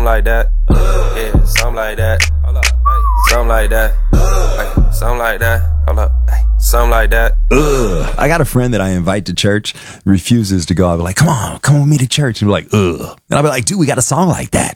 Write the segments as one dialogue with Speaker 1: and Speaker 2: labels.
Speaker 1: like that. Yeah, something like that. Hold up, hey, something like that. Hey, something like that. Hold up, hey, something like that.
Speaker 2: I got a friend that I invite to church, refuses to go. I'll be like, come with me to church. And be like, ugh. And I'll be like, dude, we got a song like that.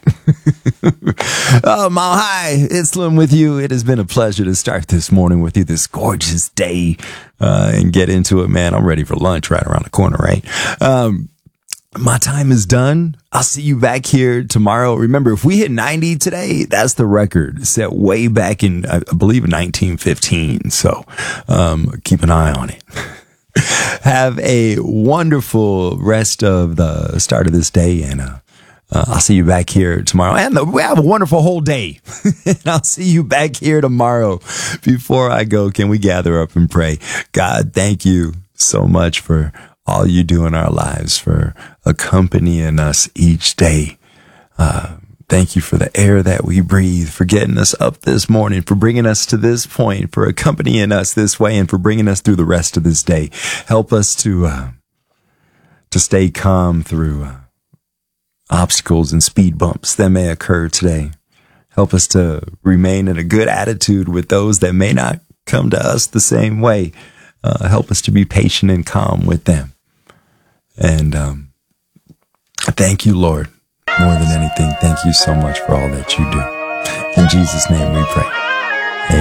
Speaker 2: Mile High, it's Slim with you. It has been a pleasure to start this morning with you, this gorgeous day, and get into it, man. I'm ready for lunch right around the corner, right? My time is done. I'll see you back here tomorrow. Remember, if we hit 90 today, that's the record set way back in, I believe, 1915. So, keep an eye on it. Have a wonderful rest of the start of this day, and I'll see you back here tomorrow. And we have a wonderful whole day. And I'll see you back here tomorrow. Before I go, can we gather up and pray? God, thank you so much for all you do in our lives, for accompanying us each day. Thank you for the air that we breathe, for getting us up this morning, for bringing us to this point, for accompanying us this way, and for bringing us through the rest of this day. Help us to stay calm through obstacles and speed bumps that may occur today. Help us to remain in a good attitude with those that may not come to us the same way. Help us to be patient and calm with them. And thank you, Lord, more than anything. Thank you so much for all that you do. In Jesus' name we pray.